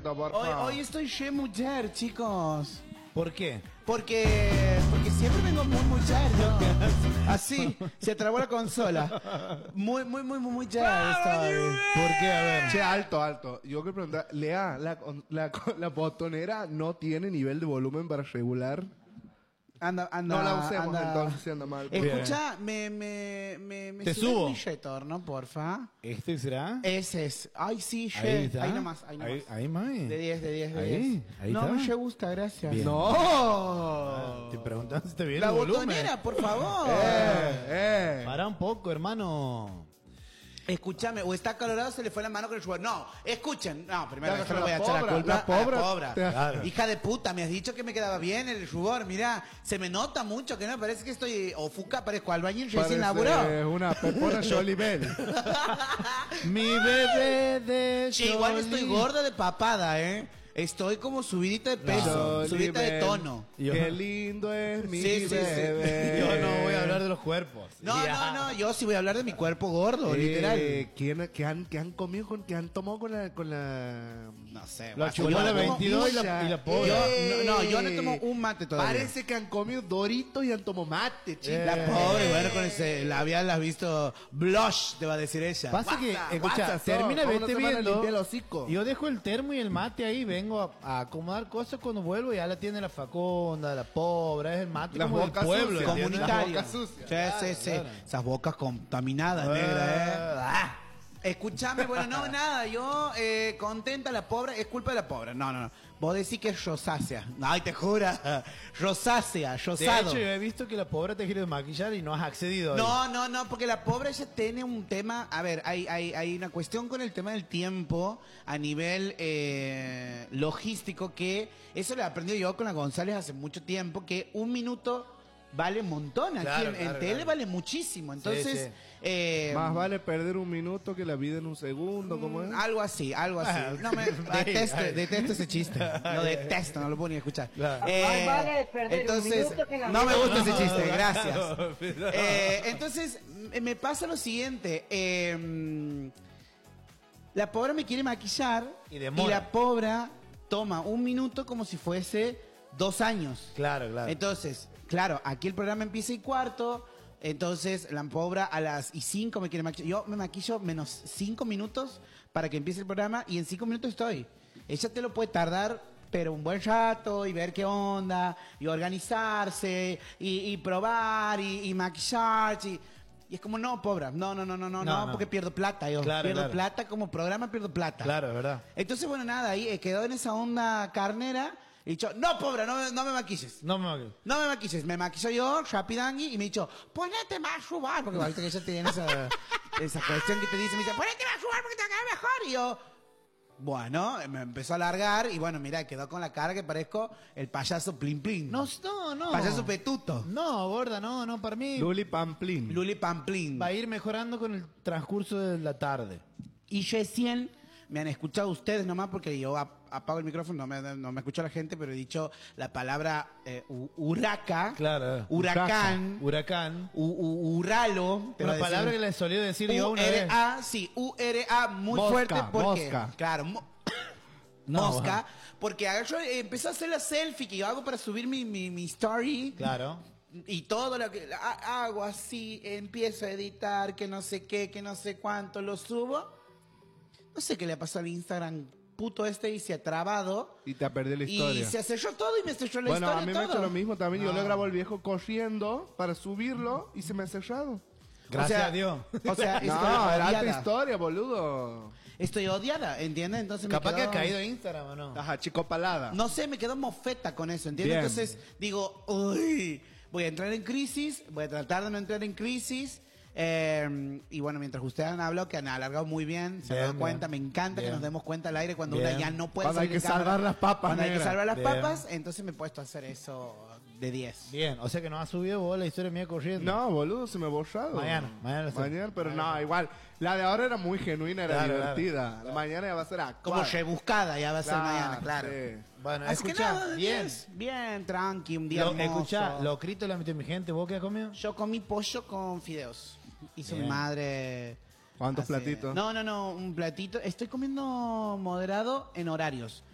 poquito, por Hoy, favor. hoy estoy chez mujer, chicos. ¿Por qué? Porque siempre vengo muy mujer, ¿no? Así, se trabó la consola. Muy mujer estoy. ¿Por qué? A ver. Che, alto. Yo quiero preguntar, Lea, la botonera no tiene nivel de volumen para regular. Anda, No la usemos entonces, si anda mal. Escucha, me Te sube subo. el billetor, ¿no? Porfa. ¿Este será? Ese es. Ay, sí, Ahí che. está. Ahí nomás, ahí nomás. Ahí, mami. De 10, de 10, de Ahí, 10. ahí no, está. me gusta, gracias. Bien. ¡No! Te preguntan si te viene La el volumen. botonera, por favor. Para un poco, hermano. Escúchame, o está acalorado, se le fue la mano con el jugador. No, escuchen. No, primero La- yo le voy a la echar la pobra, culpa la a la pobra. pobra. Claro. Hija de puta, me has dicho que me quedaba bien el rubor. Mira, se me nota mucho que no parece que estoy ofuca, parezco albañil recién laburó. Parece una pepona Jolie Bell. Mi bebé de Che, igual Jolie. estoy gorda de papada, ¿eh? Estoy como subidita de peso, Jolie subidita de Bell. tono. Qué lindo es mi Sí, sí, sí. bebé. Yo no voy a hablar de los cuerpos. No, Ya. no, yo sí voy a hablar de mi cuerpo gordo, literal. ¿Qué han comido qué han tomado con la... No sé, La guacho, chupó yo la no tomo 22 y mucha. la pobre. Yo no tomo un mate todavía. Parece que han comido Doritos y han tomado mate, chica. La pobre, bueno, con ese labial la has visto blush, te va a decir ella. Pasa que, Basta, escucha, basta, termina Sol. vete Vamos a viendo. limpiar el hocico. Yo dejo el termo y el mate ahí, vengo a acomodar cosas cuando vuelvo y ya la tiene la Faconda, la pobre, es el mate Las como del bocas pueblo. sucias. ¿entiendes? Comunitaria. Las bocas sucias. Sí, sí. claro. Esas bocas contaminadas, negra, Escuchame, bueno, no, nada, yo contenta, la pobre, es culpa de la pobre. No. Vos decís que es rosácea. Ay, te jura. Rosácea, De rosado. hecho, yo he visto que la pobre te quiere desmaquillar y no has accedido. No, porque la pobre ella tiene un tema, a ver, hay una cuestión con el tema del tiempo a nivel logístico que eso lo he aprendido yo con la González hace mucho tiempo, que un minuto vale un montón, aquí Claro, en claro, tele claro. vale muchísimo, entonces Más vale perder un minuto que la vida en un segundo, ¿cómo es? algo así. No me detesto ese chiste, lo detesto, no lo puedo ni escuchar. Claro. Más vale perder entonces, un minuto que la no me vida. gusta ese chiste, No, gracias. no. Entonces, me pasa lo siguiente. La pobre me quiere maquillar Y demora. la pobre toma un minuto como si fuese 2 años. Claro, claro. Entonces, claro, aquí el programa empieza y cuarto. Entonces, la pobre a las 5 me quiere maquillar. Yo me maquillo menos 5 minutos para que empiece el programa y en 5 minutos estoy. Ella te lo puede tardar, pero un buen rato y ver qué onda y organizarse y probar y maquillarse. Y es como, no, pobre, no, porque pierdo plata. Yo Claro, pierdo claro. plata como programa, pierdo plata. Claro, es verdad. Entonces, bueno, nada, ahí quedó en esa onda carnera. Y dicho, no, pobre, no me maquilles. No me maquillo. No me maquilles, me maquillo yo, rapidangui, y me dicho, ponete más rubar, porque viste que ella tiene esa cuestión que te dice, me dice, ponete más rubar porque te va a quedar mejor. Y yo, bueno, me empezó a alargar, y bueno, mira, quedó con la cara que parezco el payaso Plin Plin. No. Payaso Petuto. No, gorda, no, para mí Luli Pamplin. Luli Pamplin. va a ir mejorando con el transcurso de la tarde. Y recién me han escuchado ustedes nomás porque yo apago el micrófono, no me escucha la gente, pero he dicho la palabra huraca, Claro. huracán, Huracán. uralo. te va Una a decir. palabra que le solía decir yo una vez. URA, sí, URA muy Mosca, fuerte porque, mosca. claro, No, mosca, ajá. porque yo empecé a hacer la selfie que yo hago para subir mi story. Claro. Y todo lo que hago así, empiezo a editar, que no sé qué, que no sé cuánto, lo subo. No sé qué le pasó al Instagram puto y se ha trabado. Y te perdí la Y historia. se selló todo y me selló la Bueno, historia a mí todo. me ha hecho lo mismo también. Yo No. le grabo el viejo corriendo para subirlo y se me ha cerrado. Gracias O sea, a Dios. O sea, estoy No, era alta odiada. historia, boludo. Estoy odiada, ¿entiendes? Entonces Capaz me que quedó... ha caído Instagram o no. Ajá, chico palada. No sé, me quedó mofeta con eso, ¿entiendes? Bien. Entonces digo, uy, voy a entrar en crisis, voy a tratar de no entrar en crisis. Y bueno, mientras ustedes han hablado, que han alargado muy bien, se han Bien, dado cuenta, me bien. encanta que Bien. nos demos cuenta al aire cuando Bien. una ya no puede Cuando hay salir que en cámara. salvar las papas, Cuando hay que negra. salvar las Bien. papas, entonces me he puesto a hacer eso de 10. Bien, o sea que no has subido vos la historia mía corriendo. No, boludo, se me ha borrado. Mañana lo hacemos. Mañana, pero no, igual. La de ahora era muy genuina, era Claro, divertida. La mañana ya va a ser actual. Como rebuscada ya va a ser Claro, mañana, claro. sí. Bueno, Así que escucha, nada, bien. bien, tranqui, un día Lo, hermoso. escucha, lo crito le metió mi gente. ¿Vos qué has comido? Yo comí pollo con fideos. Hizo Bien. mi madre. ¿Cuántos hace- platitos? No, un platito. Estoy comiendo moderado en horarios.